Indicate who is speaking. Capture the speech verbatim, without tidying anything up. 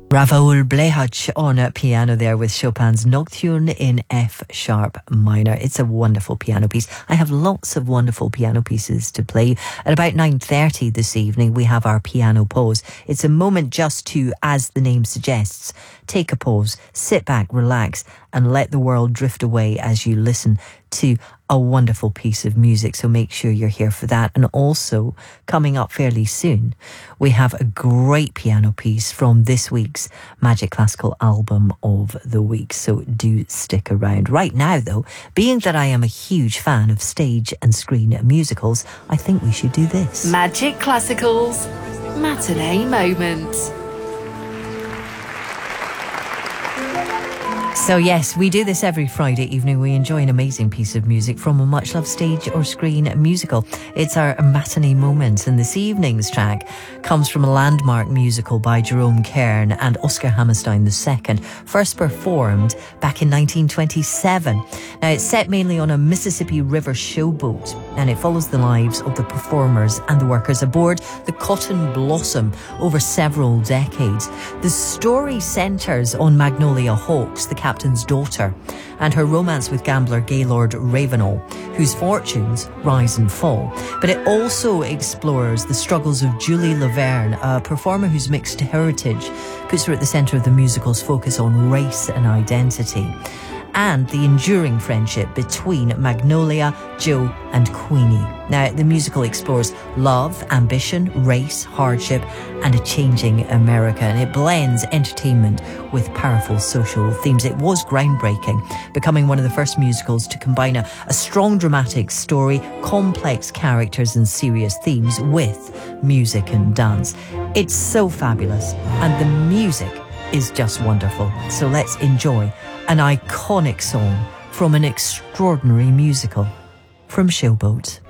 Speaker 1: Raoul Blehach on a piano there with Chopin's Nocturne in F sharp minor. It's a wonderful piano piece. I have lots of wonderful piano pieces to play. At about nine thirty this evening, we have our piano pause. It's a moment just to, as the name suggests, take a pause, sit back, relax, and let the world drift away as you listen to a wonderful piece of music. So make sure you're here for that. And also, coming up fairly soon, we have a great piano piece from this week's Magic Classical Album of the Week. So do stick around. Right now, though, being that I am a huge fan of stage and screen musicals, I think we should do this.
Speaker 2: Magic Classicals Matinee Moment.
Speaker 1: So yes, we do this every Friday evening. We enjoy an amazing piece of music from a much-loved stage or screen musical. It's our matinee moment, and this evening's track comes from a landmark musical by Jerome Kern and Oscar Hammerstein the Second, first performed back in nineteen twenty-seven. Now, it's set mainly on a Mississippi River showboat, and it follows the lives of the performers and the workers aboard the Cotton Blossom over several decades. The story centres on Magnolia Hawks, the captain's daughter, and her romance with gambler Gaylord Ravenel, whose fortunes rise and fall. But it also explores the struggles of Julie Laverne, a performer whose mixed heritage puts her at the centre of the musical's focus on race and identity, and the enduring friendship between Magnolia, Joe, and Queenie. Now, the musical explores love, ambition, race, hardship, and a changing America, and it blends entertainment with powerful social themes. It was groundbreaking, becoming one of the first musicals to combine a, a strong dramatic story, complex characters, and serious themes with music and dance. It's so fabulous, and the music is just wonderful. So let's enjoy an iconic song from an extraordinary musical from Showboat.